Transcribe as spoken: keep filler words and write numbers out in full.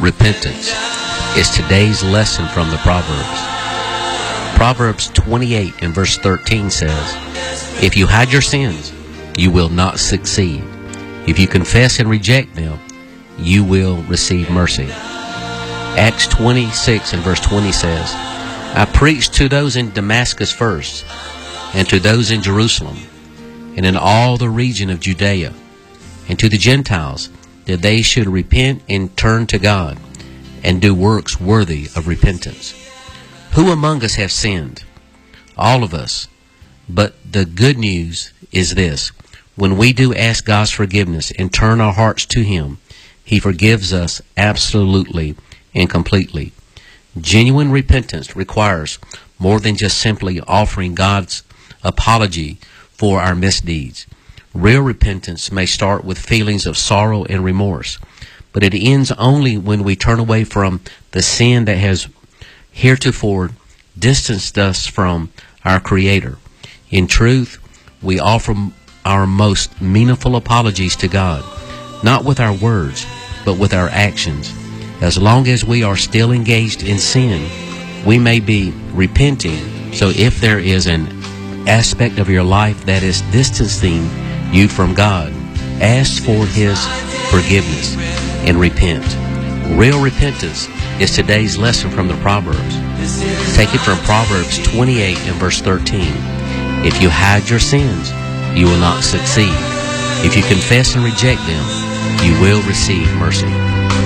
repentance is today's lesson from the Proverbs. Proverbs twenty-eight and verse thirteen says, "If you hide your sins, you will not succeed. If you confess and reject them, you will receive mercy." Acts twenty-six and verse twenty says, "I preached to those in Damascus first, and to those in Jerusalem, and in all the region of Judea, and to the Gentiles, that they should repent and turn to God, and do works worthy of repentance." Who among us have sinned? All of us. But the good news is this: when we do ask God's forgiveness and turn our hearts to Him, He forgives us absolutely and completely. Genuine repentance requires more than just simply offering God's apology for our misdeeds. Real repentance may start with feelings of sorrow and remorse, but it ends only when we turn away from the sin that has heretofore distanced us from our Creator. In truth, we offer our most meaningful apologies to God, not with our words, but with our actions. As long as we are still engaged in sin, we may be repenting. So if there is an aspect of your life that is distancing you from God, ask for His forgiveness and repent. Real repentance is today's lesson from the Proverbs. Take it from Proverbs twenty-eight and verse thirteen. "If you hide your sins, you will not succeed. If you confess and reject them, you will receive mercy."